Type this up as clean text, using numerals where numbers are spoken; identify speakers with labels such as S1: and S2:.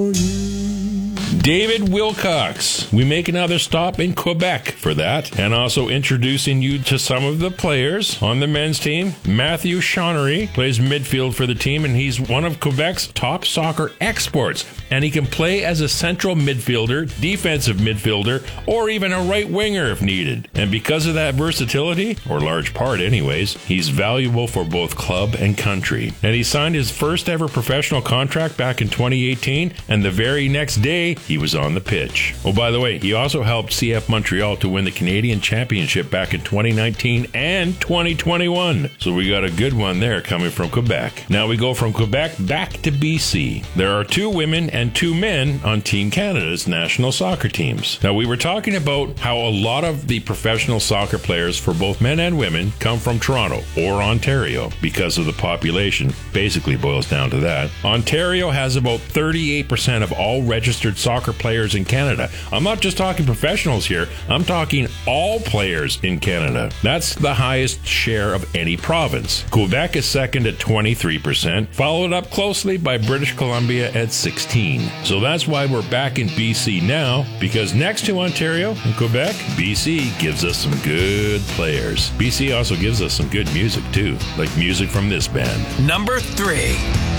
S1: David Wilcox. We make another stop in Quebec for that. And also introducing you to some of the players on the men's team. Matthew Chaunery plays midfield for the team, and he's one of Quebec's top soccer exports. And he can play as a central midfielder, defensive midfielder, or even a right winger if needed. And because of that versatility, or large part anyways, he's valuable for both club and country. And he signed his first ever professional contract back in 2018, and the very next day, he was on the pitch. Oh, by the way, he also helped CF Montreal to win the Canadian Championship back in 2019 and 2021. So we got a good one there coming from Quebec. Now we go from Quebec back to BC. There are 2 women and 2 men on Team Canada's national soccer teams. Now we were talking about how a lot of the professional soccer players for both men and women come from Toronto or Ontario because of the population. Basically boils down to that. Ontario has about 38% of all registered soccer players in Canada. I'm not just talking professionals here. I'm talking all players in Canada. That's the highest share of any province. Quebec is second at 23%, followed up closely by British Columbia at 16%. So that's why we're back in BC now, because next to Ontario and Quebec, BC gives us some good players. BC also gives us some good music too, like music from this band.
S2: Number 3.